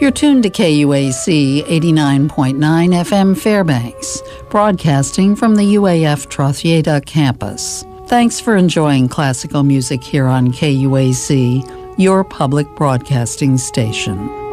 You're tuned to KUAC 89.9 FM Fairbanks, broadcasting from the UAF Trothieda campus. Thanks for enjoying classical music here on KUAC, your public broadcasting station.